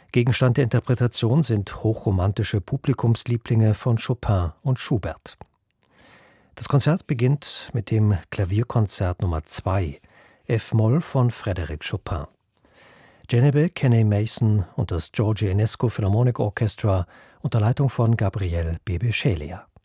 Gegenstand der Interpretation sind hochromantische Publikumslieblinge von Chopin und Schubert. Das Konzert beginnt mit dem Klavierkonzert Nummer 2, F-Moll von Frédéric Chopin. Genebe, Kenny Mason und das George Enescu Philharmonic Orchestra unter Leitung von Gabriel Bebe-Schelia.